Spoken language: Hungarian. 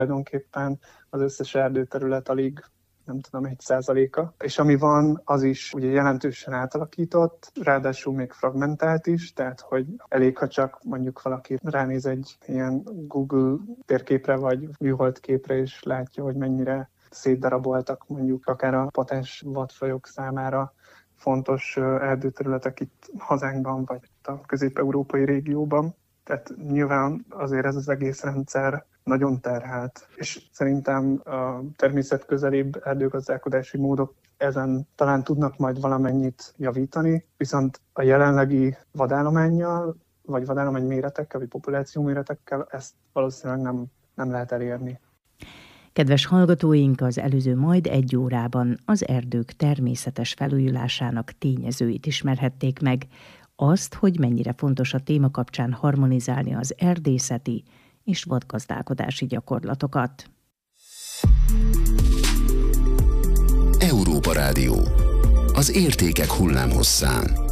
Tulajdonképpen az összes erdőterület alig, nem tudom, 1%-a. És ami van, az is ugye jelentősen átalakított, ráadásul még fragmentált is, tehát hogy elég, ha csak mondjuk valaki ránéz egy ilyen Google térképre vagy műhold képre, és látja, hogy mennyire szétdaraboltak mondjuk akár a patens vadfajok számára fontos erdőterületek itt hazánkban, vagy a közép-európai régióban. Tehát nyilván azért ez az egész rendszer nagyon terhelt, és szerintem a természetközelibb erdőgazdálkodási módok ezen talán tudnak majd valamennyit javítani, viszont a jelenlegi vadállománnyal, vagy vadállomány méretekkel, vagy populáció méretekkel ezt valószínűleg nem lehet elérni. Kedves hallgatóink, az előző majd 1 órában az erdők természetes felújulásának tényezőit ismerhették meg, azt, hogy mennyire fontos a téma kapcsán harmonizálni az erdészeti és vadgazdálkodási gyakorlatokat. Európa Rádió. Az értékek hullámhosszán.